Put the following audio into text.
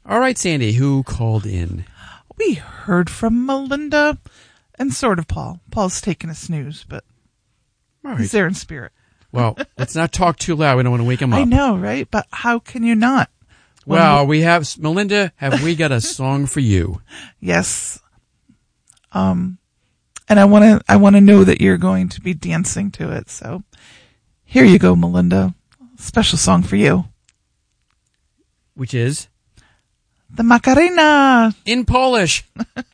All right, Sandy, who called in? We heard from Melinda and sort of Paul. Paul's taking a snooze, but he's there in spirit. Well, let's not talk too loud. We don't want to wake him up. I know, right? But how can you not? Well, we have, Melinda, have we got a song for you? Yes. And I want to know that you're going to be dancing to it. So here you go, Melinda. Special song for you. Which is? The Macarena. In Polish.